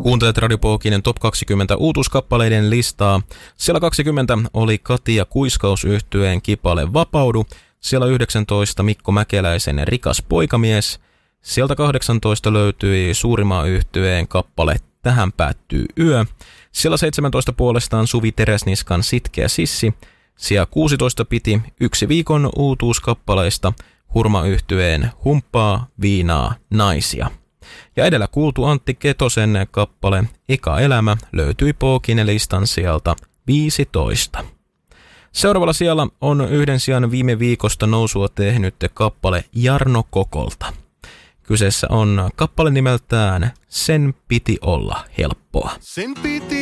Kuuntelet Radio Pookinen Top 20 uutuuskappaleiden listaa. Siellä 20 oli Katia Kuiskaus -yhtyeen Kipale Vapaudu. Siellä 19 Mikko Mäkeläisen Rikas poikamies. Sieltä 18 löytyi Suurimaa -yhtyeen kappale Tähän päättyy yö. Siellä 17 puolestaan Suvi Teräsniskan Sitkeä sissi. Siellä 16 piti yksi viikon uutuuskappaleista Hurma -yhtyeen Humppaa, viinaa, naisia. Ja edellä kuultu Antti Ketosen kappale Eka elämä löytyi Pookinen listan sieltä 15. Seuraavalla siellä on yhden sijaan viime viikosta nousua tehnyt kappale Jarno Kokolta. Kyseessä on kappale nimeltään Sen piti olla helppoa. Sen piti